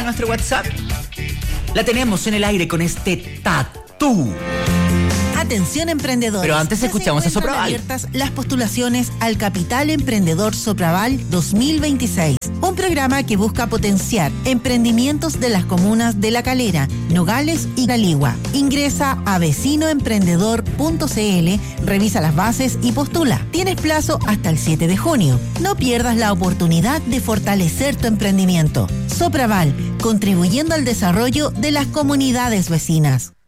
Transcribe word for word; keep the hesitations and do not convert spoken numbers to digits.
nuestro WhatsApp. La tenemos en el aire con este tatú. Atención emprendedores. Pero antes escuchamos a Sopraval. Abiertas las postulaciones al Capital Emprendedor Sopraval dos mil veintiséis. Un programa que busca potenciar emprendimientos de las comunas de La Calera, Nogales y Caligua. Ingresa a vecino emprendedor punto c l, revisa las bases y postula. Tienes plazo hasta el siete de junio. No pierdas la oportunidad de fortalecer tu emprendimiento. Sopraval, contribuyendo al desarrollo de las comunidades vecinas.